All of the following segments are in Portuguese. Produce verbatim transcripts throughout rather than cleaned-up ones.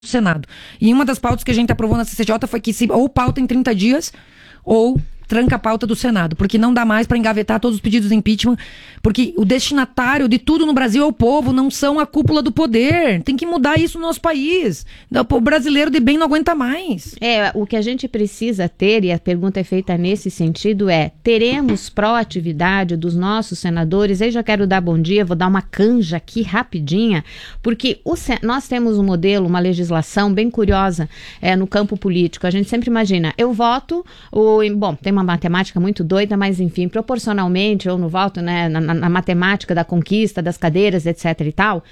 Senado. E uma das pautas que a gente aprovou na C C J foi que se ou pauta em trinta dias ou tranca a pauta do Senado, porque não dá mais para engavetar todos os pedidos de impeachment, porque o destinatário de tudo no Brasil é o povo, não são a cúpula do poder. Tem que mudar isso no nosso país. O brasileiro de bem não aguenta mais. É, o que a gente precisa ter, e a pergunta é feita nesse sentido, é: teremos proatividade dos nossos senadores? Aí já quero dar bom dia, vou dar uma canja aqui rapidinha, porque o, nós temos um modelo, uma legislação bem curiosa é, no campo político. A gente sempre imagina, eu voto, o, bom, tem uma matemática muito doida, mas enfim, proporcionalmente, eu não voto, né, na, na, na matemática da conquista das cadeiras, etc e tal,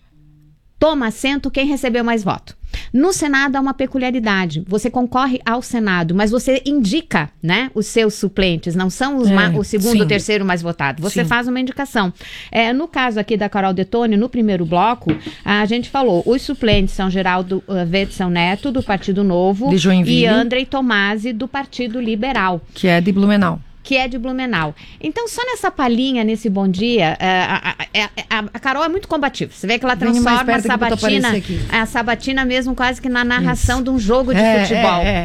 toma assento quem recebeu mais voto. No Senado há uma peculiaridade, você concorre ao Senado, mas você indica, né, os seus suplentes, não são os é, o segundo ou terceiro mais votado, você sim. faz uma indicação. É, no caso aqui da Carol Detoni, no primeiro bloco, a gente falou, os suplentes são Geraldo uh, Wetzel Neto, do Partido Novo, e Andrei Tomasi, do Partido Liberal. Que é de Blumenau. que é de Blumenau. Então, só nessa palhinha, nesse bom dia, a, a, a, a Carol é muito combativa. Você vê que ela transforma a Sabatina, a Sabatina mesmo quase que na narração Isso. de um jogo de é, futebol. É,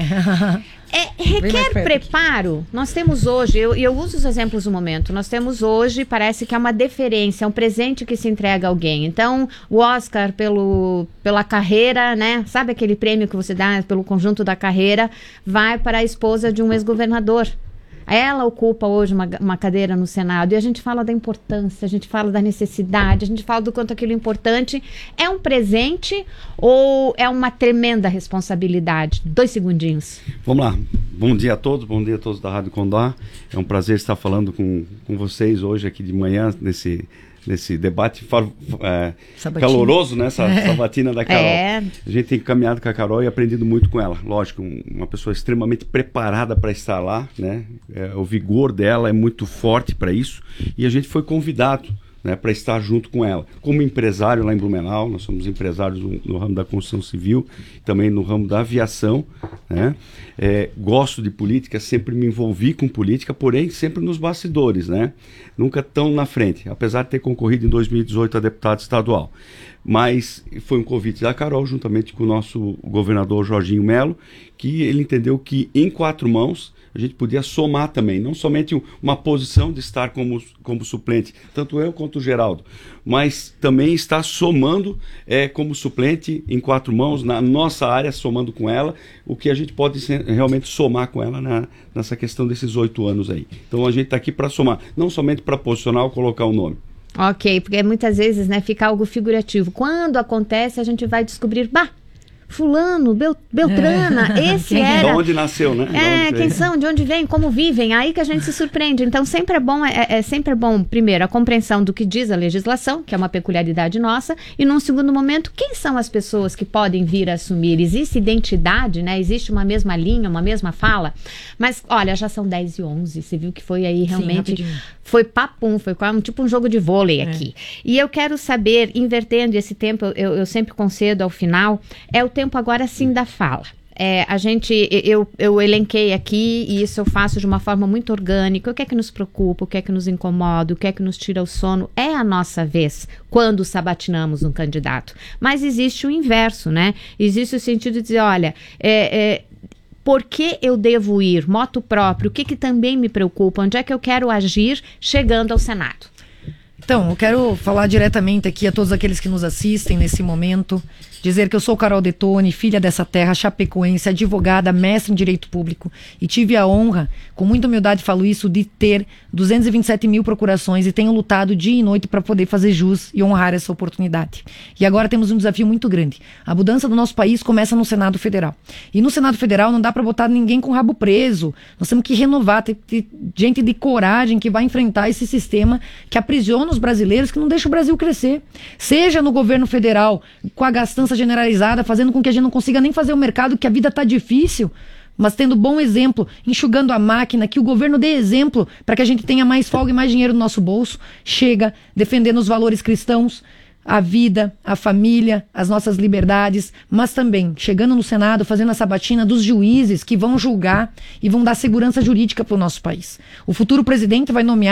é. É, requer preparo. Nós temos hoje, e eu, eu uso os exemplos do momento, nós temos hoje, parece que é uma deferência, é um presente que se entrega a alguém. Então, o Oscar pelo, pela carreira, né? Sabe aquele prêmio que você dá pelo conjunto da carreira, vai para a esposa de um ex-governador. Ela ocupa hoje uma, uma cadeira no Senado e a gente fala da importância, a gente fala da necessidade, a gente fala do quanto aquilo é importante. É um presente ou é uma tremenda responsabilidade? Dois segundinhos. Vamos lá. Bom dia a todos, bom dia a todos da Rádio Condá. É um prazer estar falando com, com vocês hoje aqui de manhã nesse... nesse debate é, caloroso, né? Essa é. sabatina da Carol. É. A gente tem caminhado com a Carol e aprendido muito com ela. Lógico, um, uma pessoa extremamente preparada para estar lá, né? É, o vigor dela é muito forte para isso e a gente foi convidado, né, para estar junto com ela. Como empresário lá em Blumenau, nós somos empresários no, no ramo da construção civil, também no ramo da aviação, né? É, gosto de política, sempre me envolvi com política, porém sempre nos bastidores, né? Nunca tão na frente, apesar de ter concorrido em dois mil e dezoito a deputado estadual. Mas foi um convite da Carol, juntamente com o nosso governador Jorginho Melo, que ele entendeu que em quatro mãos a gente podia somar também, não somente uma posição de estar como, como suplente, tanto eu quanto o Geraldo, mas também estar somando é, como suplente em quatro mãos, na nossa área, somando com ela, o que a gente pode ser, realmente somar com ela na, nessa questão desses oito anos aí. Então a gente está aqui para somar, não somente para posicionar ou colocar o nome. Ok, porque muitas vezes, né, fica algo figurativo. Quando acontece, a gente vai descobrir, bah, fulano, Bel, Beltrana, é. esse era... De onde nasceu, né? É, quem são, de onde vem, como vivem, aí que a gente se surpreende. Então, sempre é bom, é, é sempre bom, primeiro, a compreensão do que diz a legislação, que é uma peculiaridade nossa, e num segundo momento, quem são as pessoas que podem vir a assumir? Existe identidade, né? Existe uma mesma linha, uma mesma fala? Mas, olha, já são dez e onze, você viu que foi aí realmente... Sim, foi papum, foi quase tipo um jogo de vôlei é. aqui. E eu quero saber, invertendo esse tempo, eu, eu sempre concedo ao final, é o tempo agora sim da fala. É, a gente, eu, eu elenquei aqui e isso eu faço de uma forma muito orgânica. O que é que nos preocupa, o que é que nos incomoda, o que é que nos tira o sono? É a nossa vez quando sabatinamos um candidato. Mas existe o inverso, né? Existe o sentido de dizer, olha, é... é por que eu devo ir? Moto próprio, o que, que também me preocupa? Onde é que eu quero agir chegando ao Senado? Então, eu quero falar diretamente aqui a todos aqueles que nos assistem nesse momento, dizer que eu sou Carol Detoni, filha dessa terra, chapecoense, advogada, mestre em Direito Público, e tive a honra, com muita humildade falo isso, de ter duzentas e vinte e sete mil procurações e tenho lutado dia e noite para poder fazer jus e honrar essa oportunidade. E agora temos um desafio muito grande. A mudança do nosso país começa no Senado Federal. E no Senado Federal não dá para botar ninguém com o rabo preso. Nós temos que renovar, ter, ter gente de coragem que vai enfrentar esse sistema que aprisiona os brasileiros, que não deixa o Brasil crescer. Seja no governo federal, com a gastança generalizada, fazendo com que a gente não consiga nem fazer o mercado, que a vida está difícil, mas tendo bom exemplo, enxugando a máquina, que o governo dê exemplo para que a gente tenha mais folga e mais dinheiro no nosso bolso. Chega defendendo os valores cristãos, a vida, a família, as nossas liberdades, mas também chegando no Senado, fazendo a sabatina dos juízes que vão julgar e vão dar segurança jurídica para o nosso país. O futuro presidente vai nomear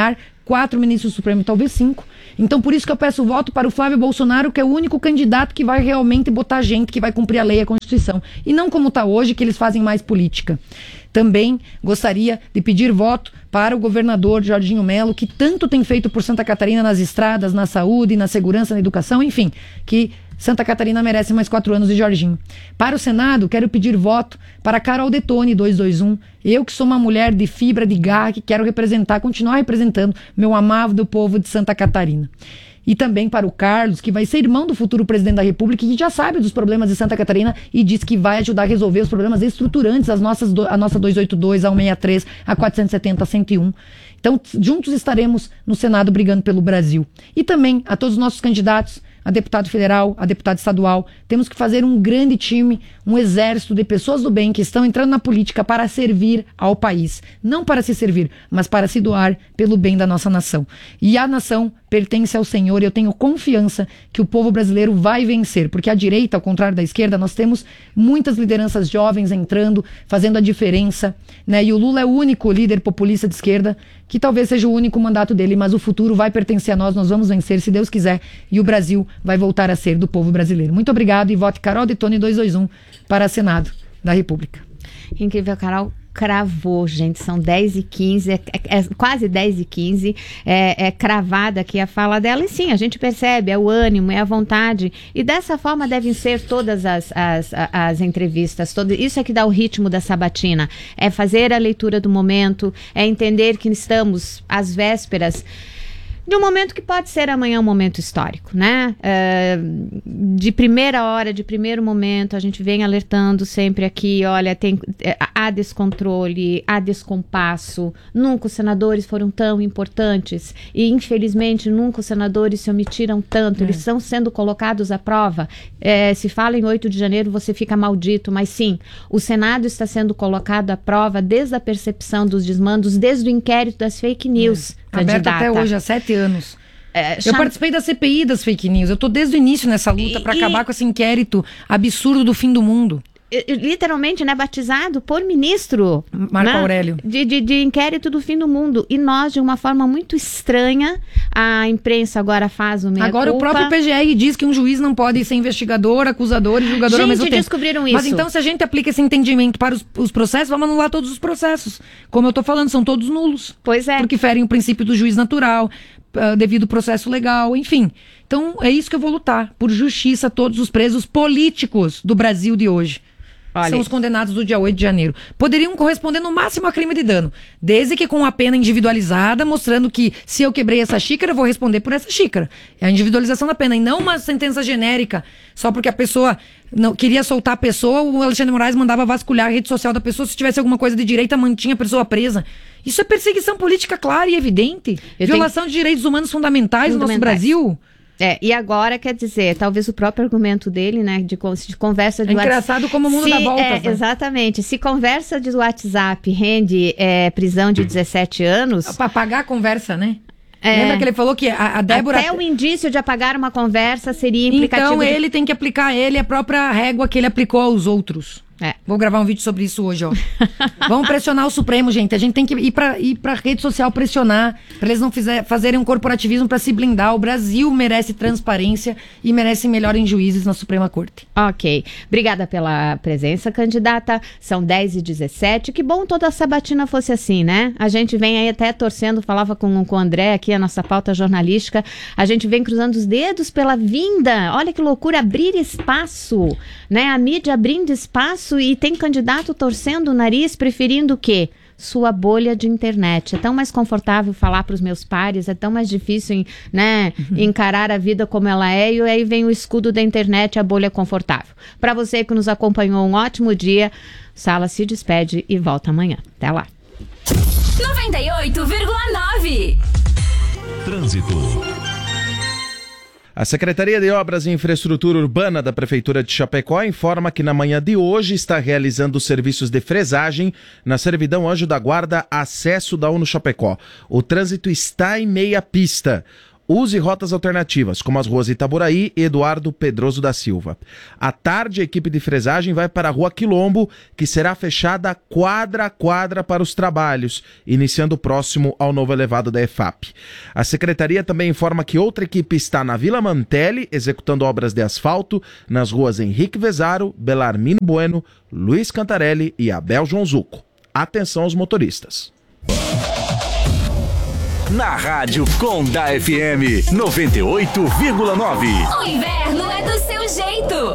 quatro ministros do Supremo, talvez cinco. Então, por isso que eu peço voto para o Flávio Bolsonaro, que é o único candidato que vai realmente botar gente, que vai cumprir a lei e a Constituição. E não como está hoje, que eles fazem mais política. Também gostaria de pedir voto para o governador Jorginho Melo, que tanto tem feito por Santa Catarina nas estradas, na saúde, na segurança, na educação, enfim, que Santa Catarina merece mais quatro anos de Jorginho. Para o Senado, quero pedir voto para Carol Detoni, duzentos e vinte e um. Eu que sou uma mulher de fibra, de garra, que quero representar, continuar representando meu amável povo de Santa Catarina. E também para o Carlos, que vai ser irmão do futuro presidente da República e que já sabe dos problemas de Santa Catarina e diz que vai ajudar a resolver os problemas estruturantes, as nossas, a nossa duzentos e oitenta e dois, a cento e sessenta e três, a quatrocentos e setenta, a cento e um. Então, juntos estaremos no Senado brigando pelo Brasil. E também a todos os nossos candidatos, a deputado federal, a deputada estadual, temos que fazer um grande time, um exército de pessoas do bem que estão entrando na política para servir ao país. Não para se servir, mas para se doar pelo bem da nossa nação. E a nação pertence ao Senhor e eu tenho confiança que o povo brasileiro vai vencer, porque a direita, ao contrário da esquerda, nós temos muitas lideranças jovens entrando, fazendo a diferença, né? E o Lula é o único líder populista de esquerda, que talvez seja o único mandato dele, mas o futuro vai pertencer a nós, nós vamos vencer, se Deus quiser, e o Brasil vai voltar a ser do povo brasileiro. Muito obrigado e vote Carol Detoni duzentos e vinte e um para Senado da República. Incrível, Carol. Cravou, gente, são dez e quinze, é, é, é quase dez e quinze, é, é cravada aqui a fala dela, e sim, a gente percebe, é o ânimo, é a vontade, e dessa forma devem ser todas as, as, as entrevistas, todo, isso é que dá o ritmo da sabatina, é fazer a leitura do momento, é entender que estamos às vésperas de um momento que pode ser amanhã um momento histórico, né? Uh, de primeira hora, de primeiro momento, a gente vem alertando sempre aqui, olha, tem, há descontrole, há descompasso, nunca os senadores foram tão importantes e, infelizmente, nunca os senadores se omitiram tanto, é. Eles estão sendo colocados à prova. É, se fala em oito de janeiro, você fica maldito, mas sim, o Senado está sendo colocado à prova desde a percepção dos desmandos, desde o inquérito das fake news. É. Aberto até hoje, há sete anos. É, eu chama... participei da C P I das fake news. Eu tô desde o início nessa luta para acabar com esse inquérito absurdo do fim do mundo. Literalmente, né, batizado por ministro Marco né, Aurélio de, de, de inquérito do fim do mundo, e nós, de uma forma muito estranha, a imprensa agora faz o meia agora culpa. O próprio P G R diz que um juiz não pode ser investigador, acusador e julgador gente, ao mesmo tempo. Descobriram isso. Mas então, se a gente aplica esse entendimento para os, os processos, vamos anular todos os processos. Como eu tô falando, são todos nulos. Pois é. Porque ferem o princípio do juiz natural, uh, devido ao processo legal, enfim. Então, é isso que eu vou lutar, por justiça a todos os presos políticos do Brasil de hoje. Olha, são os condenados do dia oito de janeiro. Poderiam corresponder no máximo a crime de dano, desde que com a pena individualizada, mostrando que se eu quebrei essa xícara, eu vou responder por essa xícara. É a individualização da pena, e não uma sentença genérica, só porque a pessoa não queria soltar a pessoa, o Alexandre de Moraes mandava vasculhar a rede social da pessoa, se tivesse alguma coisa de direita, mantinha a pessoa presa. Isso é perseguição política clara e evidente. Eu Violação tenho... de direitos humanos fundamentais, fundamentais no nosso Brasil. É, e agora, quer dizer, talvez o próprio argumento dele, né, de, de conversa de WhatsApp... É engraçado WhatsApp, como o mundo se, dá voltas, é, né? Exatamente. Se conversa de WhatsApp rende é, prisão de dezessete anos... Para apagar a conversa, né? É. Lembra que ele falou que a, a Débora... Até o indício de apagar uma conversa seria implicativo... Então ele de... tem que aplicar a ele a própria régua que ele aplicou aos outros. É. Vou gravar um vídeo sobre isso hoje, ó. Vamos pressionar o Supremo, gente. A gente tem que ir pra, ir pra rede social pressionar, pra eles não fizer, fazerem um corporativismo pra se blindar. O Brasil merece transparência e merece melhores juízes na Suprema Corte. Ok. Obrigada pela presença, candidata. São dez e dezessete. Que bom toda a sabatina fosse assim, né? A gente vem aí até torcendo, falava com, com o André aqui, a nossa pauta jornalística. A gente vem cruzando os dedos pela vinda. Olha que loucura, abrir espaço, né? A mídia abrindo espaço. E tem candidato torcendo o nariz, preferindo o quê? Sua bolha de internet. É tão mais confortável falar para os meus pares, é tão mais difícil, né, uhum. encarar a vida como ela é, e aí vem o escudo da internet, a bolha confortável. Para você que nos acompanhou, um ótimo dia. Sala se despede e volta amanhã. Até lá. noventa e oito vírgula nove Trânsito. A Secretaria de Obras e Infraestrutura Urbana da Prefeitura de Chapecó informa que na manhã de hoje está realizando os serviços de fresagem na servidão Anjo da Guarda, acesso da UNO Chapecó. O trânsito está em meia pista. use rotas alternativas, como as ruas Itaboraí e Eduardo Pedroso da Silva. À tarde, a equipe de fresagem vai para a Rua Quilombo, que será fechada quadra a quadra para os trabalhos, iniciando próximo ao novo elevado da EFAP. A secretaria também informa que outra equipe está na Vila Mantelli, executando obras de asfalto nas ruas Henrique Vezaro, Belarmino Bueno, Luiz Cantarelli e Abel João Zucco. Atenção aos motoristas. Na Rádio Condá F M noventa e oito vírgula nove. O inverno é do seu jeito.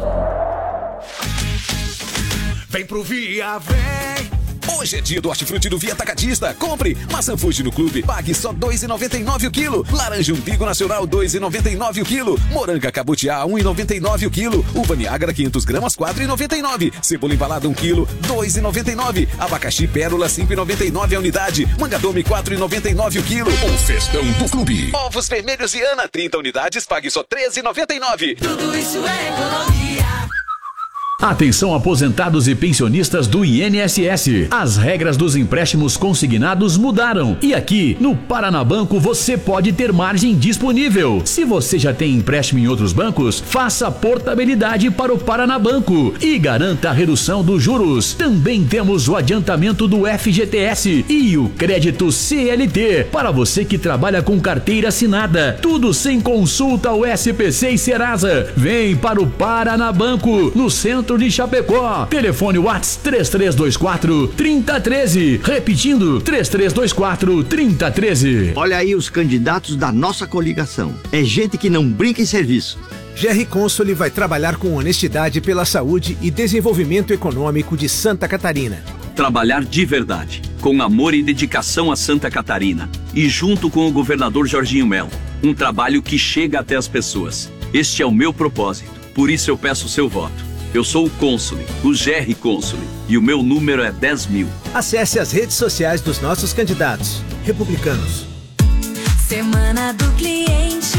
Vem pro Via, vem! Hoje é dia do hortifruti do Via Atacadista. Compre maçã Fuji no clube, pague só dois reais e noventa e nove o quilo. Laranja Umbigo Nacional, dois reais e noventa e nove o quilo. Moranga Cabutiá, um real e noventa e nove o quilo. Uva Niágara, quinhentas gramas, quatro reais e noventa e nove. Cebola embalada, um quilo, dois reais e noventa e nove. Abacaxi Pérola, cinco reais e noventa e nove a unidade. Mangadome, quatro reais e noventa e nove o quilo. O festão do clube. Ovos vermelhos Viana, trinta unidades, pague só treze reais e noventa e nove. Tudo isso é economia. Atenção aposentados e pensionistas do I N S S. As regras dos empréstimos consignados mudaram. E aqui, no Paranabanco, você pode ter margem disponível. Se você já tem empréstimo em outros bancos, faça portabilidade para o Paranabanco e garanta a redução dos juros. Também temos o adiantamento do F G T S e o crédito C L T para você que trabalha com carteira assinada. Tudo sem consulta ao S P C e Serasa. Vem para o Paranabanco, no centro de Chapecó. Telefone WhatsApp três três dois quatro, três zero um três. Repetindo, três três dois quatro, três zero um três. Olha aí os candidatos da nossa coligação. É gente que não brinca em serviço. G R Consoli vai trabalhar com honestidade pela saúde e desenvolvimento econômico de Santa Catarina. Trabalhar de verdade, com amor e dedicação a Santa Catarina. E junto com o governador Jorginho Melo. Um trabalho que chega até as pessoas. Este é o meu propósito. Por isso eu peço o seu voto. Eu sou o Consoli, o G R Consoli, e o meu número é dez mil. Acesse as redes sociais dos nossos candidatos republicanos. Semana do Cliente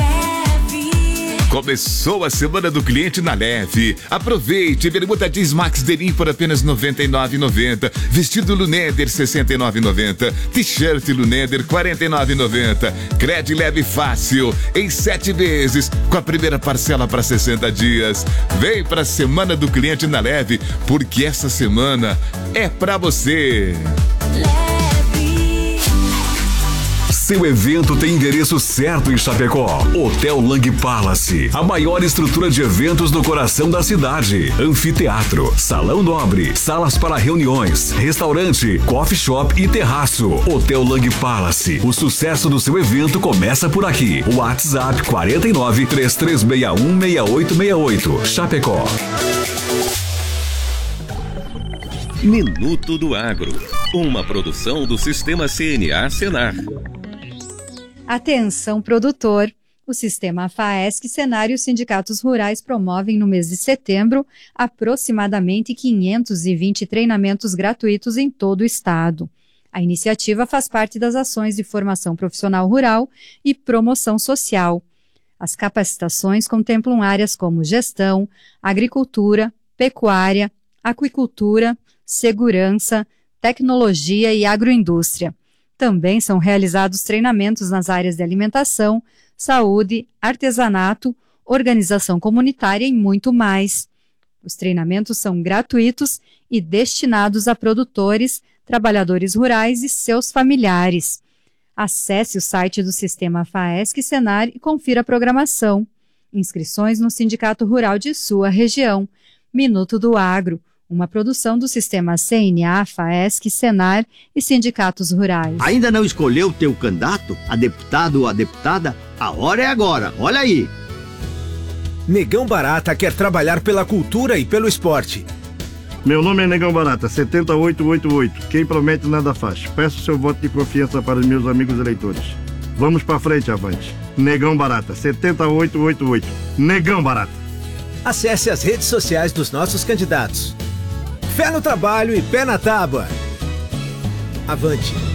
Leve. Começou a Semana do Cliente na Leve. Aproveite, bermuda jeans Max Denim por apenas noventa e nove reais e noventa centavos. Vestido Luneder sessenta e nove reais e noventa centavos. T-shirt Luneder quarenta e nove reais e noventa centavos. Crédito Leve Fácil em sete vezes com a primeira parcela para sessenta dias. Vem para a Semana do Cliente na Leve, porque essa semana é para você. Seu evento tem endereço certo em Chapecó. Hotel Lang Palace, a maior estrutura de eventos no coração da cidade. Anfiteatro, salão nobre, salas para reuniões, restaurante, coffee shop e terraço. Hotel Lang Palace, o sucesso do seu evento começa por aqui. WhatsApp quarenta e nove, três três seis um, seis oito seis oito. Chapecó. Minuto do Agro, uma produção do Sistema C N A Senar. Atenção, produtor! O Sistema FAESC, Senar e os sindicatos rurais promovem no mês de setembro aproximadamente quinhentos e vinte treinamentos gratuitos em todo o estado. A iniciativa faz parte das ações de formação profissional rural e promoção social. As capacitações contemplam áreas como gestão, agricultura, pecuária, aquicultura, segurança, tecnologia e agroindústria. Também são realizados treinamentos nas áreas de alimentação, saúde, artesanato, organização comunitária e muito mais. Os treinamentos são gratuitos e destinados a produtores, trabalhadores rurais e seus familiares. Acesse o site do Sistema FAESC Senar e confira a programação. Inscrições no Sindicato Rural de sua região. Minuto do Agro, uma produção do Sistema C N A, FAESC, Senar e sindicatos rurais. Ainda não escolheu o teu candidato, a deputado ou a deputada? A hora é agora, olha aí! Negão Barata quer trabalhar pela cultura e pelo esporte. Meu nome é Negão Barata, setenta e oito oitenta e oito. Quem promete nada faz. Peço seu voto de confiança para os meus amigos eleitores. Vamos para frente, avante. Negão Barata, setenta e oito oitenta e oito. Negão Barata. Acesse as redes sociais dos nossos candidatos. Fé no trabalho e pé na tábua. Avante.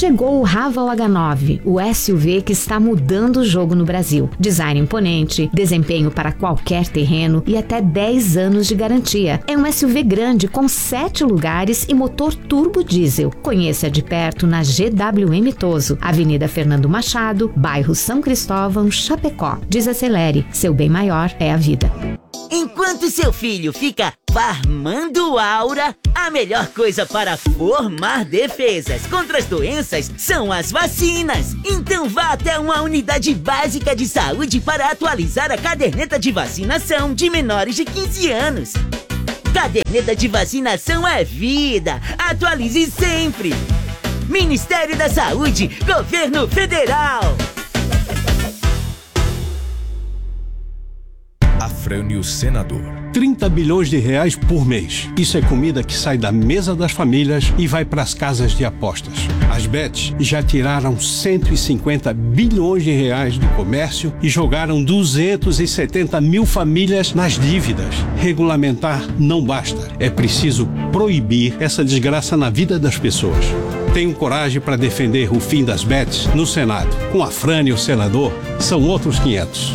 Chegou o Raval H nove, o S U V que está mudando o jogo no Brasil. Design imponente, desempenho para qualquer terreno e até dez anos de garantia. É um S U V grande com sete lugares e motor turbo diesel. Conheça de perto na G W M Toso, Avenida Fernando Machado, bairro São Cristóvão, Chapecó. Desacelere, seu bem maior é a vida. Enquanto seu filho fica farmando aura, a melhor coisa para formar defesas contra as doenças são as vacinas. Então vá até uma unidade básica de saúde para atualizar a caderneta de vacinação de menores de quinze anos. Caderneta de vacinação é vida. Atualize sempre. Ministério da Saúde, Governo Federal. Afrânio Senador. trinta bilhões de reais por mês. Isso é comida que sai da mesa das famílias e vai para as casas de apostas. As bets já tiraram cento e cinquenta bilhões de reais do comércio e jogaram duzentas e setenta mil famílias nas dívidas. Regulamentar não basta. É preciso proibir essa desgraça na vida das pessoas. Tenho coragem para defender o fim das bets no Senado. Com Afrânio Senador, são outros quinhentos.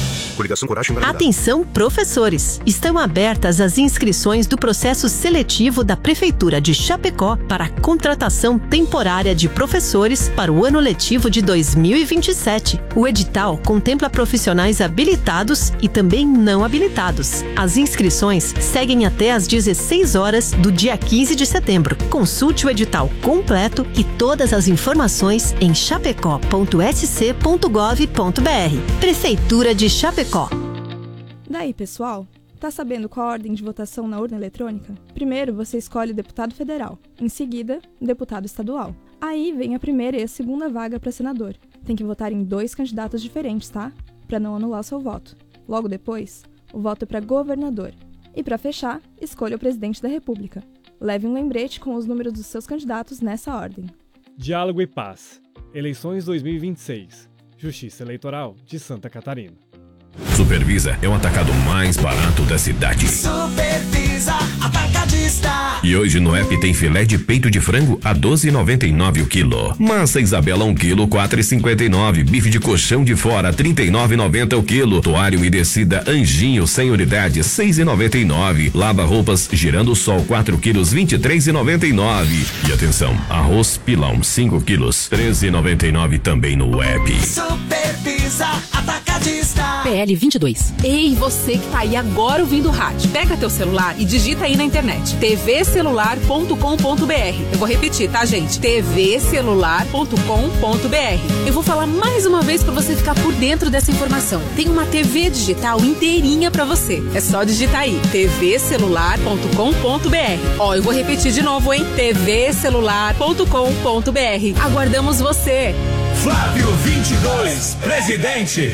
Atenção, professores! Estão abertas as inscrições do processo seletivo da Prefeitura de Chapecó para a contratação temporária de professores para o ano letivo de dois mil e vinte e sete. O edital contempla profissionais habilitados e também não habilitados. As inscrições seguem até às dezesseis horas do dia quinze de setembro. Consulte o edital completo e todas as informações em chapecó ponto s c ponto gov ponto b r. Prefeitura de Chapecó. Daí, pessoal, tá sabendo qual a ordem de votação na urna eletrônica? Primeiro, você escolhe deputado federal. Em seguida, deputado estadual. Aí vem a primeira e a segunda vaga para senador. Tem que votar em dois candidatos diferentes, tá? Para não anular o seu voto. Logo depois, o voto é para governador. E para fechar, escolha o presidente da República. Leve um lembrete com os números dos seus candidatos nessa ordem. Diálogo e Paz. Eleições dois mil e vinte e seis. Justiça Eleitoral de Santa Catarina. Supervisa é o atacado mais barato da cidade. Supervisa Atacadista. E hoje no app tem filé de peito de frango a doze reais e noventa e nove centavos o quilo. Massa Isabela um quilo, quatro reais e cinquenta e nove centavos. Bife de colchão de fora, trinta e nove reais e noventa centavos o quilo. Toalha umedecida Anjinho, cem unidades, seis reais e noventa e nove centavos. Lava roupas Girando Sol, quatro quilos, vinte e três reais e noventa e nove centavos. E atenção, arroz pilão, cinco quilos, treze reais e noventa e nove centavos também no app. Supervisa Atacadista. P L vinte e dois. Ei, você que tá aí agora ouvindo o rádio, pega teu celular e digita aí na internet t v celular ponto com ponto b r. Eu vou repetir, tá, gente? t v celular ponto com ponto b r. Eu vou falar mais uma vez para você ficar por dentro dessa informação. Tem uma T V digital inteirinha para você. É só digitar aí t v celular ponto com ponto b r. Ó, eu vou repetir de novo, hein? t v celular ponto com ponto b r. Aguardamos você. Flávio vinte e dois, presidente.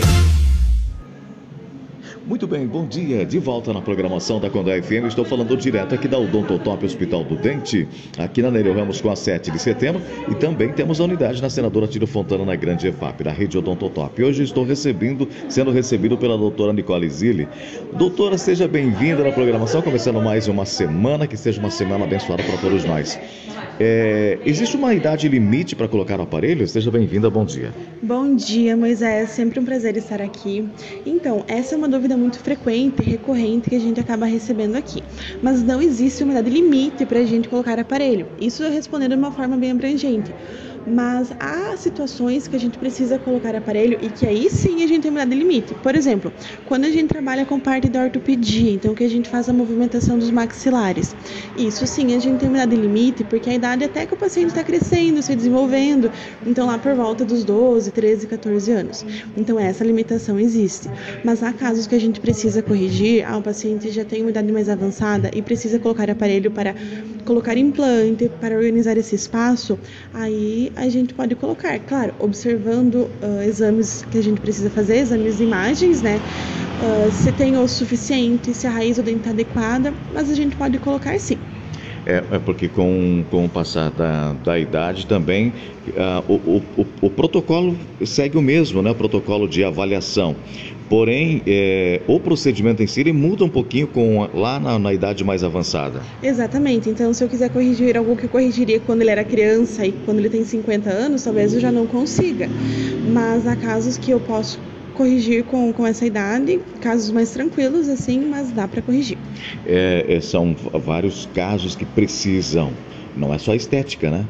Muito bem, bom dia. De volta na programação da Condá F M. Estou falando direto aqui da Odontotop Hospital do Dente, aqui na Nereu Ramos com a sete de setembro. E também temos a unidade na Senadora Tiro Fontana, na Grande E F A P, da rede Odontotop. Hoje estou recebendo, sendo recebido pela doutora Nicole Zilli. Doutora, seja bem-vinda na programação, começando mais uma semana, que seja uma semana abençoada para todos nós. É, existe uma idade limite para colocar o aparelho? Seja bem-vinda, bom dia. Bom dia, Moisés. Sempre um prazer estar aqui. Então, essa é uma dúvida muito frequente e recorrente que a gente acaba recebendo aqui. Mas não existe uma idade limite para a gente colocar aparelho. Isso é respondendo de uma forma bem abrangente. Mas há situações que a gente precisa colocar aparelho e que aí sim a gente tem uma idade limite. Por exemplo, quando a gente trabalha com parte da ortopedia, então que a gente faz a movimentação dos maxilares. Isso sim a gente tem uma idade limite, porque a idade até que o paciente está crescendo, se desenvolvendo, então lá por volta dos doze, treze, quatorze anos. Então essa limitação existe. Mas há casos que a gente precisa corrigir, ah, o paciente já tem uma idade mais avançada e precisa colocar aparelho para colocar implante, para organizar esse espaço, aí a gente pode colocar, claro, observando uh, exames que a gente precisa fazer, exames de imagens, né? Uh, se tem o suficiente, se a raiz do dente está adequada, mas a gente pode colocar sim. É, é porque com, com o passar da, da idade também, uh, o, o, o protocolo segue o mesmo, né? O protocolo de avaliação. Porém, é, o procedimento em si ele muda um pouquinho com, lá na, na idade mais avançada. Exatamente. Então, se eu quiser corrigir algo que eu corrigiria quando ele era criança e quando ele tem cinquenta anos, talvez eu já não consiga. Mas há casos que eu posso corrigir com, com essa idade, casos mais tranquilos assim, mas dá para corrigir. É, é, são vários casos que precisam, não é só estética, né?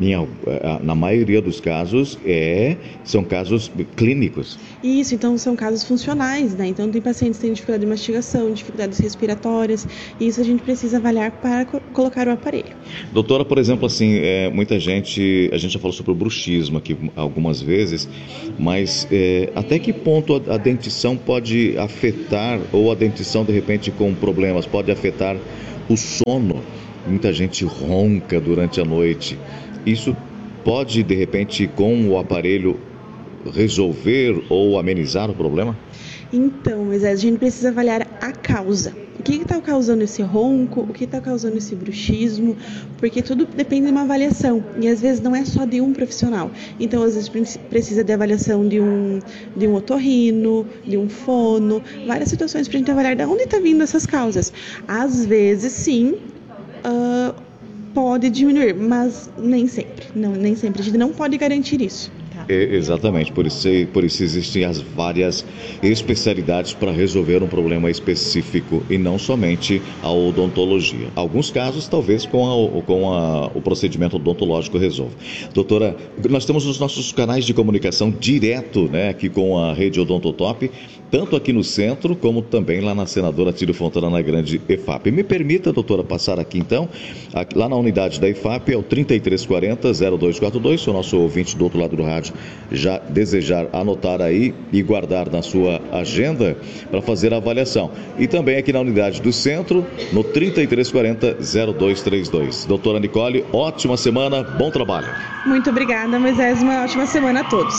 Na maioria dos casos é, são casos clínicos. Isso, então são casos funcionais, né? Então tem pacientes que têm dificuldade de mastigação, dificuldades respiratórias, e isso a gente precisa avaliar para co- colocar o aparelho. Doutora, por exemplo, assim, é, muita gente, a gente já falou sobre o bruxismo aqui algumas vezes, mas é, até que ponto a, a dentição pode afetar, ou a dentição de repente com problemas, pode afetar o sono? Muita gente ronca durante a noite. Isso pode, de repente, com o aparelho, resolver ou amenizar o problema? Então, mas a gente precisa avaliar a causa. O que está causando esse ronco? O que está causando esse bruxismo? Porque tudo depende de uma avaliação. E às vezes não é só de um profissional. Então, às vezes precisa de avaliação de um, de um otorrino, de um fono, várias situações para a gente avaliar de onde está vindo essas causas. Às vezes, sim, uh, pode diminuir, mas nem sempre. Não, nem sempre. A gente não pode garantir isso. É, exatamente, por isso, por isso existem as várias especialidades para resolver um problema específico e não somente a odontologia. Alguns casos, talvez, com, a, com a, o procedimento odontológico resolva. Doutora, nós temos os nossos canais de comunicação direto, né, aqui com a rede Odontotop, tanto aqui no centro, como também lá na Senadora Atílio Fontana, na Grande E F A P. Me permita, doutora, passar aqui então, aqui, lá na unidade da E F A P, é o trinta e três quarenta, zero dois quatro dois, se o nosso ouvinte do outro lado do rádio já desejar anotar aí e guardar na sua agenda para fazer a avaliação. E também aqui na unidade do centro, no trinta e três quarenta, zero dois três dois. Doutora Nicole, ótima semana, bom trabalho. Muito obrigada, Moisés, uma ótima semana a todos.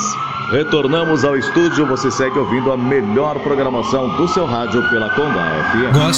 Retornamos ao estúdio, você segue ouvindo a melhor programação do seu rádio pela Conga F M.